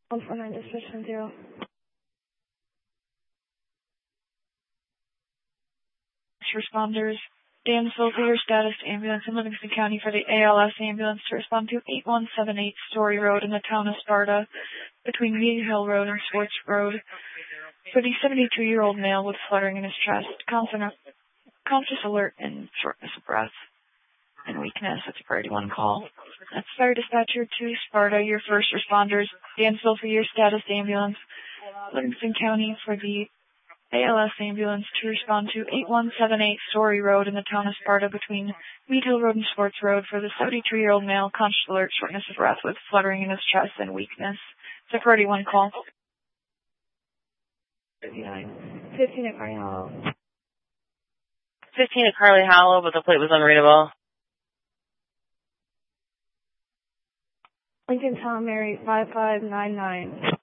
149 dispatch 0. Responders, Dansville for your status ambulance in Livingston County for the ALS ambulance to respond to 8178 Story Road in the town of Sparta between Mead Hill Road and Swartz Road for the 72-year-old male with fluttering in his chest, conscious alert and shortness of breath and weakness. That's a priority 1 call. That's Fire Dispatcher to Sparta, your first responders, Dansville for your status ambulance, Livingston County for the ALS ambulance to respond to 8178 Story Road in the town of Sparta between Mead Hill Road and Swartz Road for the 73-year-old male, conscious alert, shortness of breath with fluttering in his chest and weakness. It's a priority 1 call. 15 at Carly Hollow. 15 at Carly Hollow, but the plate was unreadable. Lincoln Tom Mary 5599.